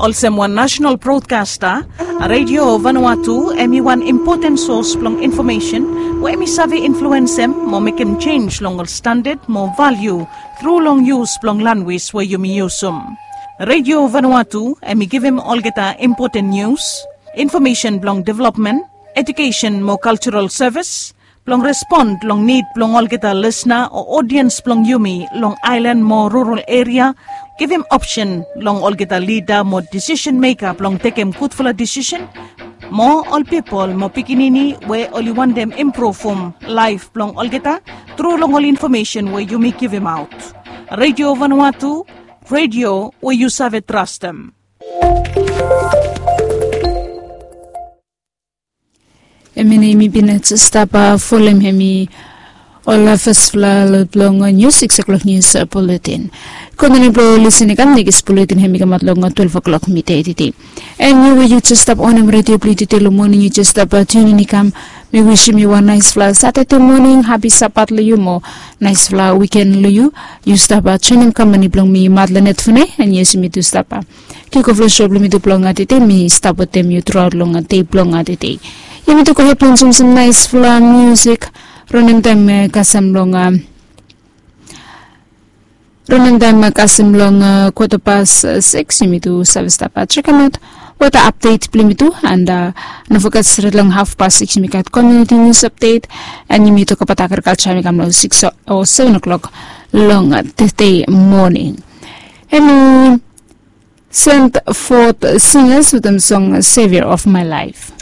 Also one national broadcaster, Radio Vanuatu, emi one important source plong information, where emi savi influence them, mo make him change long standard, more value, through long use plong language where you me use Radio Vanuatu, emi give him all get important news, information plong development, education more cultural service, plong respond plong need plong all get listener or audience plong yumi long island more rural area. Give him option long all get a leader more decision maker long take him good for a decision. More all people more pikinini where only want them improve from life long all get a through long all information where you may give him out. Radio Vanuatu, radio where you serve trust them. Eminemi binat stapa folem hemi Ola Fasfla long news 6 o'clock news bulletin. Kono bro listen kan nigis bulletin hemi kamat long 12 o'clock midday titi. And you just stop on radio play till morning you just stop tuning kam. We wish you one nice fla Saturday morning happy sapat lu mo nice fla weekend lu you stop tuning company blong mi madlanet fune and yes me to stop. Kiko flo shop mi to plong atite mi stop them you throughout long at tape long atite. You to go plong some nice fla music. Running time kasam long 6 you to service tapa check out what the update plimitu and no focus lang 6:30 you got community news update and you meet to kapat agriculture mi kam 6 or 7 o'clock long Thursday morning and sent forth singers with them song Savior of My Life.